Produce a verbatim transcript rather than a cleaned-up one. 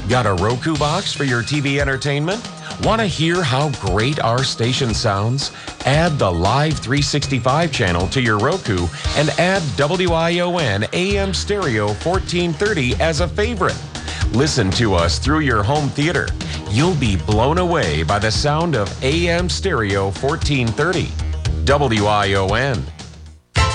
Got a Roku box for your T V entertainment? Want to hear how great our station sounds? Add the Live three sixty-five channel to your Roku and add W I O N A M Stereo fourteen thirty as a favorite. Listen to us through your home theater. You'll be blown away by the sound of A M Stereo fourteen thirty. W I O N.